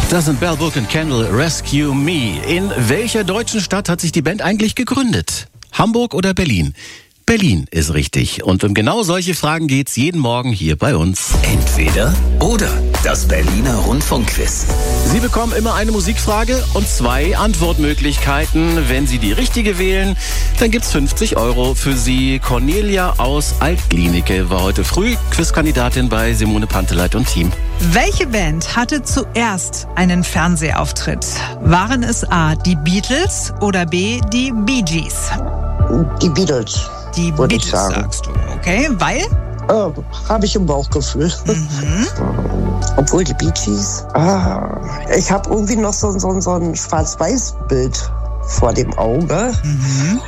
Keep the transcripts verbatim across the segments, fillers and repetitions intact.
Das sind Bell Book and Candle, Rescue Me. In welcher deutschen Stadt hat sich die Band eigentlich gegründet? Hamburg oder Berlin? Berlin ist richtig. Und um genau solche Fragen geht's jeden Morgen hier bei uns. Entweder oder. Das Berliner Rundfunkquiz. Sie bekommen immer eine Musikfrage und zwei Antwortmöglichkeiten. Wenn Sie die richtige wählen, dann gibt's fünfzig Euro für Sie. Cornelia aus Altklinike war heute früh Quizkandidatin bei Simone Panteleit und Team. Welche Band hatte zuerst einen Fernsehauftritt? Waren es A, die Beatles oder B, die Bee Gees? Die Beatles. Die Würde Beatles, ich sagen. sagst du. Okay, weil? Äh, Habe ich im Bauchgefühl. Mhm. Obwohl die Bee Gees. Ah, ich habe irgendwie noch so, so, so ein Schwarz-Weiß-Bild vor dem Auge. Mhm.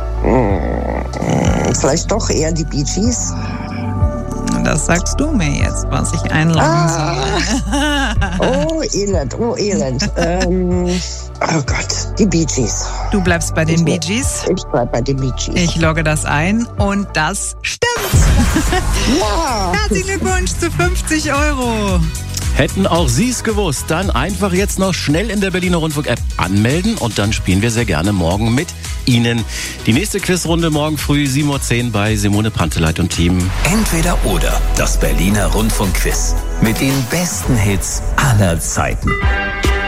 Hm, vielleicht doch eher die Bee Gees. Das sagst du mir jetzt, was ich einloggen Ah. Oh, Elend, oh, Elend. ähm, oh Gott, die Bee Gees. soll. Du bleibst bei den Ich- Bee Gees. Ich bleib bei den Bee Gees. Ich logge das ein und das stimmt. Ja. Herzlichen Glückwunsch zu fünfzig Euro. Hätten auch Sie es gewusst, dann einfach jetzt noch schnell in der Berliner Rundfunk-App anmelden und dann spielen wir sehr gerne morgen mit Ihnen. Die nächste Quizrunde morgen früh sieben Uhr zehn bei Simone Panteleit und Team. Entweder oder. Das Berliner Rundfunkquiz. Mit den besten Hits aller Zeiten.